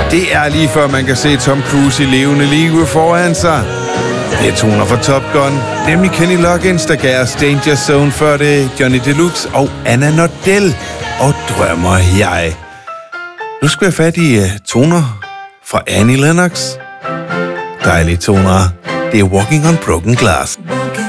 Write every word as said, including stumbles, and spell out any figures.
Det er lige før man kan se Tom Cruise i levende live foran sig. Det er toner fra Top Gun, nemlig Kenny Loggins, der gav os Danger Zone før det, Johnny Deluxe og Anna Nordell. Og drømmer jeg. Nu skal vi have fat i uh, toner fra Annie Lennox. Dejlige toner. Det er Walking on Broken Glass.